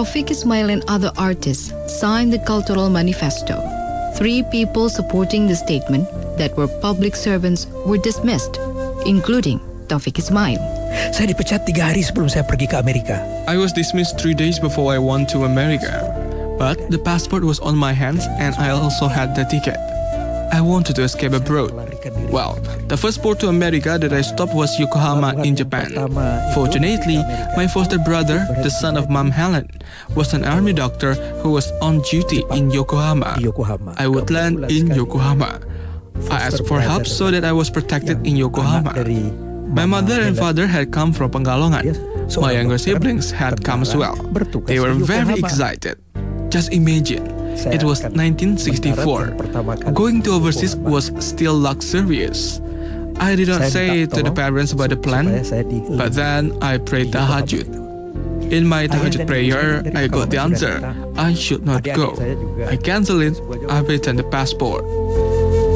Taufik Ismail and other artists signed the Cultural Manifesto. 3 people supporting the statement that were public servants were dismissed, including Taufik Ismail. Saya dipecat 3 hari sebelum saya pergi ke Amerika. I was dismissed 3 days before I went to America. But the passport was on my hands and I also had the ticket. I wanted to escape abroad. Well, the first port to America that I stopped was Yokohama in Japan. Fortunately, my foster brother, the son of Mom Helen, was an army doctor who was on duty in Yokohama. I would land in Yokohama. I asked for help so that I was protected in Yokohama. My mother and father had come from Pekalongan. My younger siblings had come as well. They were very excited. Just imagine, it was 1964. Going to overseas was still luxurious. I did not say to the parents about the plan, but then I prayed tahajjud. In my tahajjud prayer, I got the answer. I should not go. I cancelled it. I returned the passport.